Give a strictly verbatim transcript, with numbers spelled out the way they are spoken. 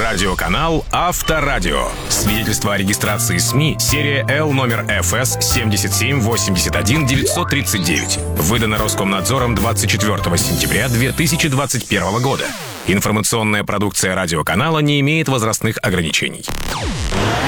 Радиоканал Авторадио. Свидетельство о регистрации СМИ, серия Л номер эф эс семь семь восемь один девять три девять. Выдано Роскомнадзором двадцать четвёртого сентября две тысячи двадцать первого года. Информационная продукция радиоканала не имеет возрастных ограничений.